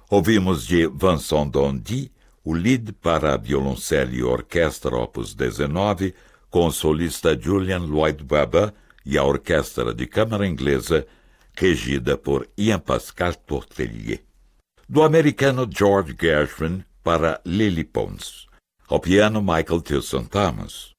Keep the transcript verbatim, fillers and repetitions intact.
Ouvimos de Vincent d'Indy o Lied para violoncelo e orquestra opus dezenove, com o solista Julian Lloyd Webber e a orquestra de câmara inglesa, regida por Ian Pascal Tortelier. Do americano George Gershwin para Lily Pons. Ao piano, Michael Tilson Thomas.